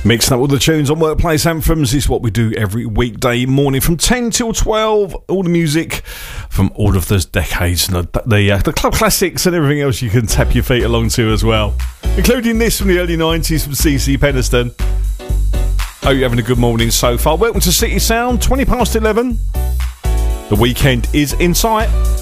Mixing up all the tunes on Workplace Anthems is what we do every weekday morning from 10 till 12. All the music from all of those decades and the club classics and everything else you can tap your feet along to as well, including this from the early 90s from CC Peniston. Hope you're having a good morning so far. Welcome to City Sound, 20 past 11. The weekend is in sight.